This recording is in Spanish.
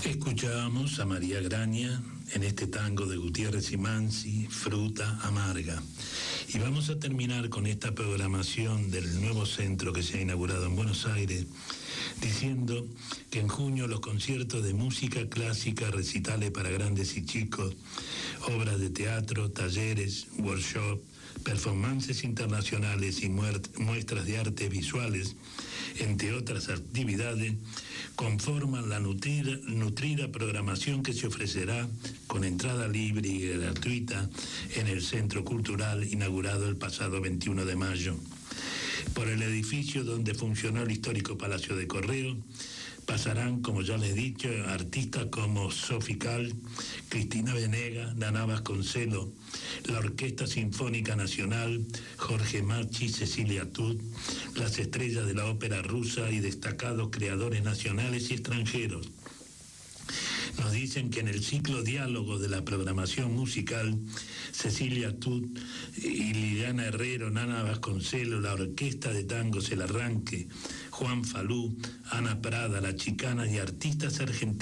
Escuchábamos a María Graña en este tango de Gutiérrez y Mansi, Fruta Amarga. Y vamos a terminar con esta programación del nuevo centro que se ha inaugurado en Buenos Aires, diciendo que en junio los conciertos de música clásica, recitales para grandes y chicos, obras de teatro, talleres, workshops, performances internacionales y muestras de artes visuales, entre otras actividades, conforman la nutrida programación que se ofrecerá con entrada libre y gratuita en el Centro Cultural inaugurado el pasado 21 de mayo. Por el edificio donde funcionó el histórico Palacio de Correo pasarán, como ya les he dicho, artistas como Sofical, Cristina Venegas, Naná Vasconcelos, la Orquesta Sinfónica Nacional, Jorge Machi, Cecilia Tut, las estrellas de la ópera rusa y destacados creadores nacionales y extranjeros. Nos dicen que en el ciclo diálogo de la programación musical, Cecilia Tut y Liliana Herrero, Nana Vasconcelos, la Orquesta de Tangos El Arranque, Juan Falú, Ana Prada, La Chicana y artistas argentinos